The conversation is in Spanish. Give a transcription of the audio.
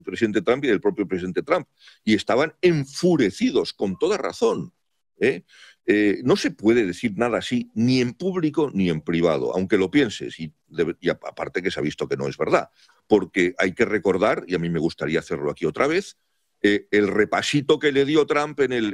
presidente Trump y del propio presidente Trump, y estaban enfurecidos, con toda razón, ¿eh? No se puede decir nada así, ni en público ni en privado, aunque lo pienses, y aparte que se ha visto que no es verdad, porque hay que recordar, y a mí me gustaría hacerlo aquí otra vez, el repasito que le dio Trump en el